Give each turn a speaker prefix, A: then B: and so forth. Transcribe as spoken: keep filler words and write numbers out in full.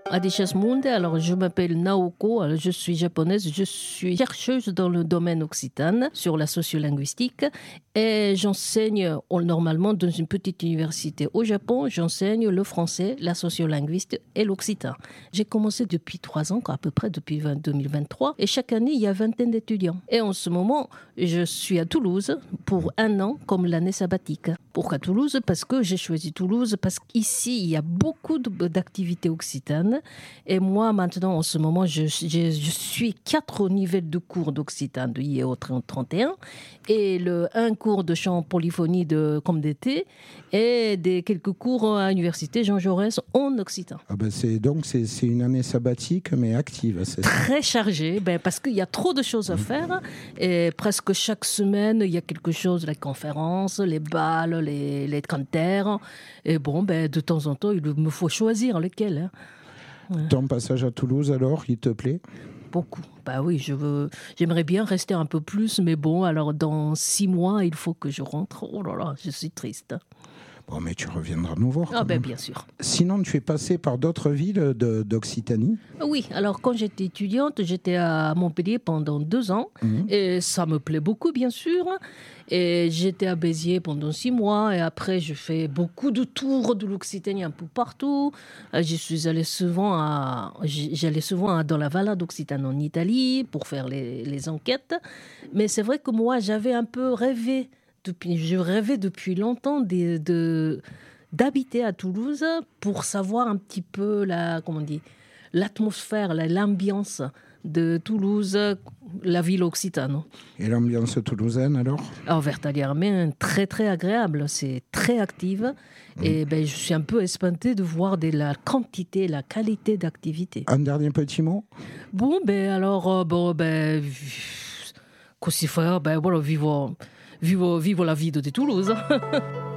A: à Richesse Monde. Alors, je m'appelle Naoko, alors, je suis japonaise, je suis chercheuse dans le domaine occitan sur la sociolinguistique et j'enseigne normalement dans une petite université au Japon, j'enseigne le français, la sociolinguistique et l'occitan. J'ai commencé depuis trois ans, à peu près depuis deux mille vingt-trois, et chaque année, il y a vingtaine d'étudiants. Et en ce moment, je suis à Toulouse pour un an comme l'année sabbatique. Pourquoi Toulouse? Parce que j'ai choisi Toulouse, parce qu'ici, il y a beaucoup d'activités occitanes. Et moi, maintenant, en ce moment, je, je, je suis quatre niveaux de cours d'occitan de I E O trente et un et le, un cours de chant polyphonie de, comme d'été et des, quelques cours à l'université Jean Jaurès en occitan.
B: Ah ben c'est, donc, c'est, c'est une année sabbatique, mais active. C'est
A: Très chargée, ben parce qu'il y a trop de choses à faire. Et presque chaque semaine, il y a quelque chose, les conférences, les balles, les, les cantaires. Et bon, ben, de temps en temps, il me faut choisir lequel. Hein.
B: Ouais. Ton passage à Toulouse, alors, il te plaît?
A: Beaucoup. Bah oui, je veux, j'aimerais bien rester un peu plus, mais bon, alors dans six mois, il faut que je rentre. Oh là là, je suis triste.
B: Bon, mais tu reviendras nous voir.
A: Ah ben bien sûr.
B: Sinon, tu es passé par d'autres villes de, d'Occitanie?
A: Oui, alors quand j'étais étudiante, j'étais à Montpellier pendant deux ans. Mmh. Et ça me plaît beaucoup, bien sûr. Et j'étais à Béziers pendant six mois. Et après, je fais beaucoup de tours de l'Occitanie un peu partout. Je suis allée souvent, à, j'allais souvent dans la Vallée d'Occitanie en Italie pour faire les, les enquêtes. Mais c'est vrai que moi, j'avais un peu rêvé. Depuis, je rêvais depuis longtemps de, de, d'habiter à Toulouse pour savoir un petit peu la, comment on dit, l'atmosphère, la, l'ambiance de Toulouse, la ville occitane.
B: Et l'ambiance toulousaine alors?
A: Alors, Vertalière-Main, très très agréable, c'est très active. Mmh. Et ben, je suis un peu espantée de voir de la quantité, la qualité d'activité.
B: Un dernier petit mot?
A: Bon, ben alors, euh, bon, ben, qu'est-ce qu'il faut faire? Ben voilà, vivre... Vive, vive la vie de Toulouse.